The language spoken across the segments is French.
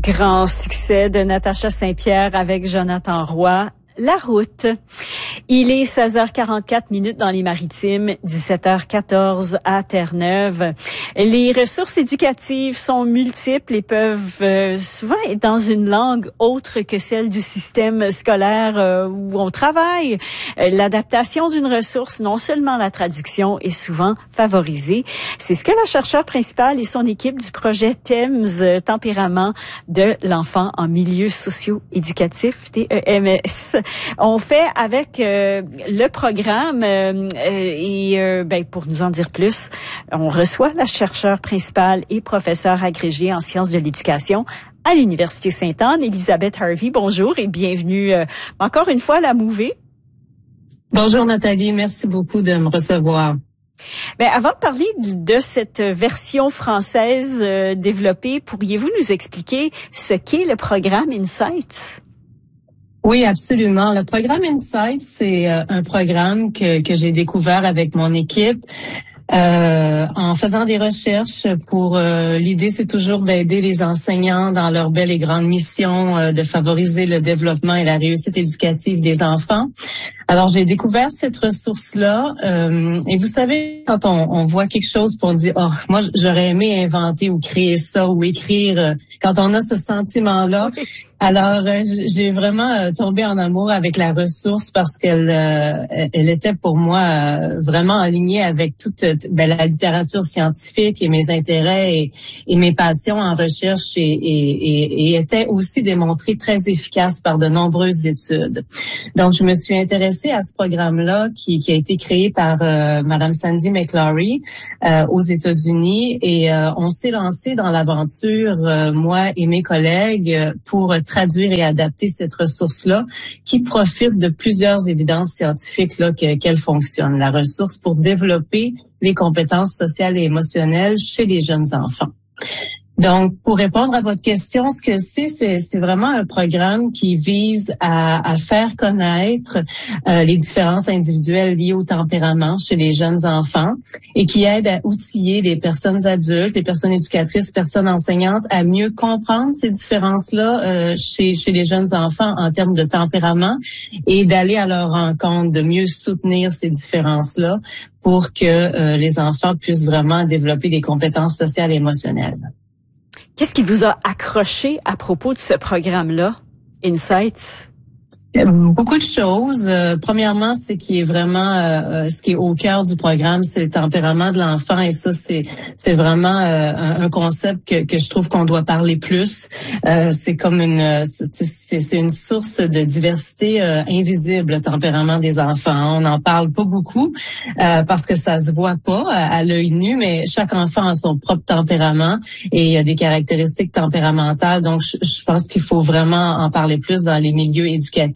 Grand succès de Natacha Saint-Pierre avec Jonathan Roy. La route. Il est 16h44 dans les Maritimes, 17h14 à Terre-Neuve. Les ressources éducatives sont multiples et peuvent souvent être dans une langue autre que celle du système scolaire où on travaille. L'adaptation d'une ressource, non seulement la traduction, est souvent favorisée. C'est ce que la chercheure principale et son équipe du projet TEMS, Tempérament de l'enfant en milieu socio-éducatif, TEMS, on fait avec le programme pour nous en dire plus, on reçoit la chercheure principale et professeure agrégée en sciences de l'éducation à l'Université Sainte-Anne, Elisabeth Harvey. Bonjour et bienvenue encore une fois à la Mouvée. Bonjour Nathalie, merci beaucoup de me recevoir. Avant de parler de cette version française développée, pourriez-vous nous expliquer ce qu'est le programme Insights? Oui, absolument. Le programme Insights, c'est un programme que j'ai découvert avec mon équipe en faisant des recherches pour l'idée, c'est toujours d'aider les enseignants dans leur belle et grande mission de favoriser le développement et la réussite éducative des enfants. Alors, j'ai découvert cette ressource-là et vous savez, quand on voit quelque chose pour dire « Oh, moi, j'aurais aimé inventer ou créer ça ou écrire », quand on a ce sentiment-là, alors j'ai vraiment tombé en amour avec la ressource parce qu'elle elle était pour moi vraiment alignée avec toute la littérature scientifique et mes intérêts et mes passions en recherche et était aussi démontrée très efficace par de nombreuses études. Donc, je me suis intéressée à ce programme-là qui a été créé par Madame Sandy McClory aux États-Unis et on s'est lancé dans l'aventure, moi et mes collègues, pour traduire et adapter cette ressource-là qui profite de plusieurs évidences scientifiques là qu'elle fonctionne. La ressource pour développer les compétences sociales et émotionnelles chez les jeunes enfants. Donc, pour répondre à votre question, ce que c'est vraiment un programme qui vise à faire connaître les différences individuelles liées au tempérament chez les jeunes enfants et qui aide à outiller les personnes adultes, les personnes éducatrices, personnes enseignantes à mieux comprendre ces différences-là chez les jeunes enfants en termes de tempérament et d'aller à leur rencontre, de mieux soutenir ces différences-là pour que les enfants puissent vraiment développer des compétences sociales et émotionnelles. Qu'est-ce qui vous a accroché à propos de ce programme-là, Insights? Beaucoup de choses. Premièrement, c'est qui est vraiment ce qui est au cœur du programme, c'est le tempérament de l'enfant et ça c'est vraiment un concept que je trouve qu'on doit parler plus. C'est comme c'est une source de diversité invisible, le tempérament des enfants. On n'en parle pas beaucoup parce que ça se voit pas à l'œil nu, mais chaque enfant a son propre tempérament et il y a des caractéristiques tempéramentales. Donc je pense qu'il faut vraiment en parler plus dans les milieux éducatifs.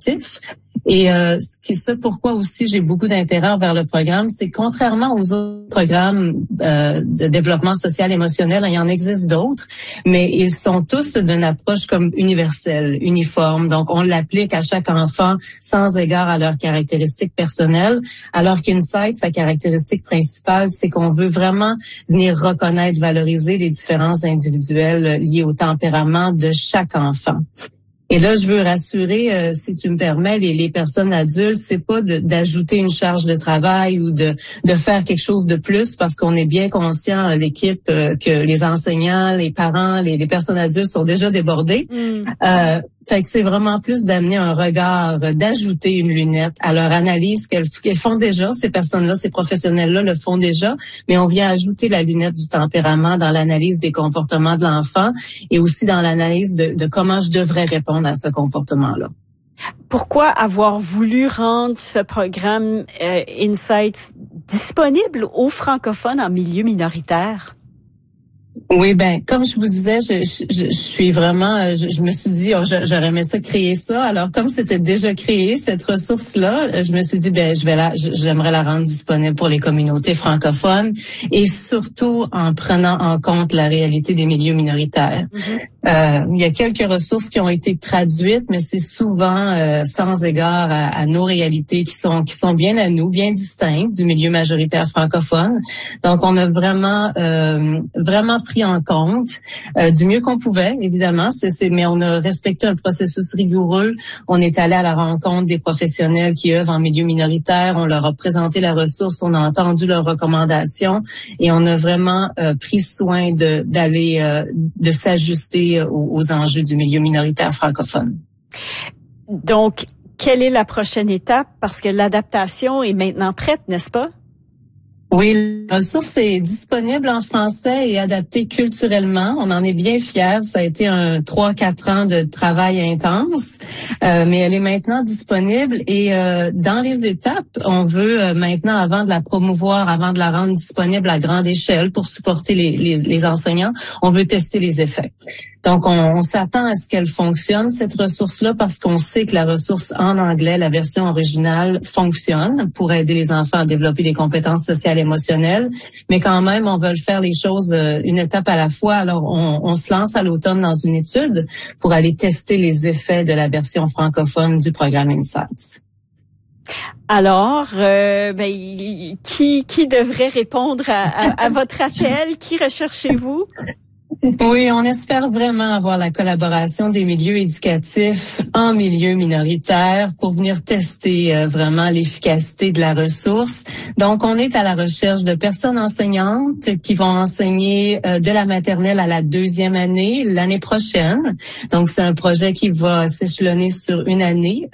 Et c'est pourquoi aussi j'ai beaucoup d'intérêt envers le programme, c'est contrairement aux autres programmes de développement social émotionnel, il y en existe d'autres, mais ils sont tous d'une approche comme universelle, uniforme. Donc on l'applique à chaque enfant sans égard à leurs caractéristiques personnelles, alors qu'Insight, sa caractéristique principale, c'est qu'on veut vraiment venir reconnaître, valoriser les différences individuelles liées au tempérament de chaque enfant. Et là, je veux rassurer, si tu me permets, les personnes adultes, c'est pas d'ajouter une charge de travail ou de faire quelque chose de plus parce qu'on est bien conscient, l'équipe, que les enseignants, les parents, les personnes adultes sont déjà débordés. Fait que c'est vraiment plus d'amener un regard, d'ajouter une lunette à leur analyse qu'elles font déjà. Ces personnes-là, ces professionnels-là le font déjà, mais on vient ajouter la lunette du tempérament dans l'analyse des comportements de l'enfant et aussi dans l'analyse de comment je devrais répondre à ce comportement-là. Pourquoi avoir voulu rendre ce programme Insights disponible aux francophones en milieu minoritaire? Oui, comme je vous disais, je suis vraiment, je me suis dit, j'aurais aimé ça créer ça. Alors, comme c'était déjà créé, cette ressource-là, je me suis dit, j'aimerais la rendre disponible pour les communautés francophones et surtout en prenant en compte la réalité des milieux minoritaires. Il y a quelques ressources qui ont été traduites, mais c'est souvent sans égard à nos réalités qui sont bien à nous, bien distinctes du milieu majoritaire francophone. Donc, on a vraiment pris pris en compte du mieux qu'on pouvait, évidemment. Mais on a respecté un processus rigoureux. On est allé à la rencontre des professionnels qui œuvrent en milieu minoritaire. On leur a présenté la ressource, on a entendu leurs recommandations et on a vraiment pris soin de s'ajuster aux enjeux du milieu minoritaire francophone. Donc, quelle est la prochaine étape? Parce que l'adaptation est maintenant prête, n'est-ce pas? Oui, la ressource est disponible en français et adaptée culturellement. On en est bien fiers. Ça a été un 3-4 ans de travail intense, mais elle est maintenant disponible. Et dans les étapes, on veut maintenant, avant de la promouvoir, avant de la rendre disponible à grande échelle pour supporter les enseignants, on veut tester les effets. Donc, on s'attend à ce qu'elle fonctionne, cette ressource-là, parce qu'on sait que la ressource en anglais, la version originale, fonctionne pour aider les enfants à développer des compétences sociales et émotionnelles. Mais quand même, on veut faire les choses une étape à la fois. Alors, on se lance à l'automne dans une étude pour aller tester les effets de la version francophone du programme Insights. Alors, qui devrait répondre à votre appel? Qui recherchez-vous? Oui, on espère vraiment avoir la collaboration des milieux éducatifs en milieu minoritaire pour venir tester vraiment l'efficacité de la ressource. Donc, on est à la recherche de personnes enseignantes qui vont enseigner de la maternelle à la 2e année l'année prochaine. Donc, c'est un projet qui va s'échelonner sur une année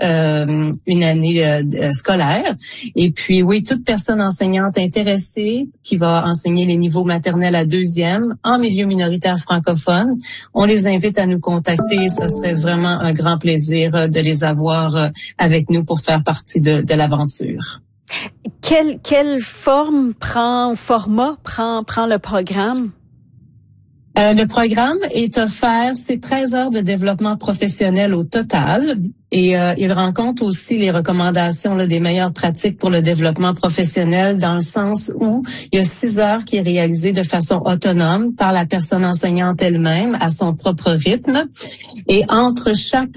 scolaire. Et puis, oui, toute personne enseignante intéressée qui va enseigner les niveaux maternels à 2e en milieu minoritaire francophones. On les invite à nous contacter. Ça serait vraiment un grand plaisir de les avoir avec nous pour faire partie de l'aventure. Quelle format prend le programme? Le programme est offert, c'est 13 heures de développement professionnel au total. Et il rencontre aussi les recommandations des meilleures pratiques pour le développement professionnel dans le sens où il y a 6 heures qui est réalisé de façon autonome par la personne enseignante elle-même à son propre rythme. Et entre chaque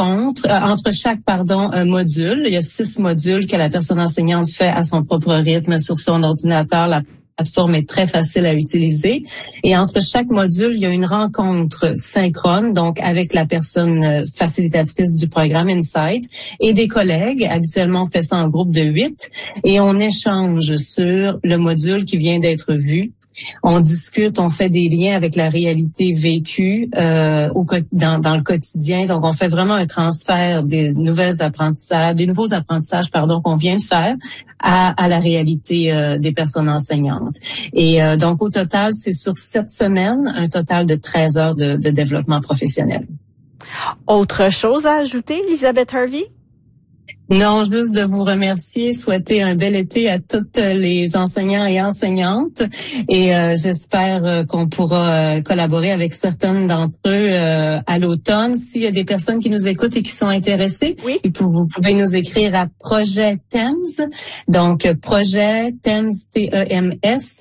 module, il y a 6 modules que la personne enseignante fait à son propre rythme sur son ordinateur. La plateforme est très facile à utiliser. Et entre chaque module, il y a une rencontre synchrone, donc avec la personne facilitatrice du programme Insight et des collègues. Habituellement, on fait ça en groupe de 8 et on échange sur le module qui vient d'être vu. On discute, on fait des liens avec la réalité vécue dans le quotidien. Donc, on fait vraiment un transfert des nouveaux apprentissages qu'on vient de faire à la réalité des personnes enseignantes. Et donc, au total, c'est sur 7 semaines, un total de 13 heures de développement professionnel. Autre chose à ajouter, Elisabeth Harvey? Non, juste de vous remercier, souhaiter un bel été à toutes les enseignants et enseignantes et j'espère qu'on pourra collaborer avec certaines d'entre eux à l'automne. S'il y a des personnes qui nous écoutent et qui sont intéressées, oui. Vous pouvez nous écrire à Projet TEMS, donc Projet TEMS, TEMS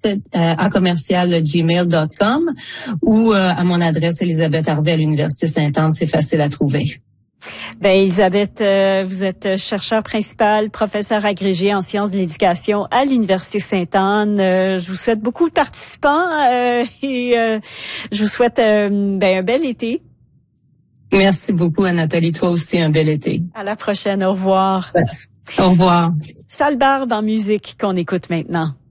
@gmail.com ou à mon adresse Elisabeth Harvey à l'Université Sainte-Anne, c'est facile à trouver. Elisabeth, vous êtes chercheur principal, professeur agrégé en sciences de l'éducation à l'Université Sainte-Anne. Je vous souhaite beaucoup de participants et je vous souhaite un bel été. Merci beaucoup, Anne-Nathalie. Toi aussi, un bel été. À la prochaine. Au revoir. Au revoir. Salle Barbe en musique qu'on écoute maintenant.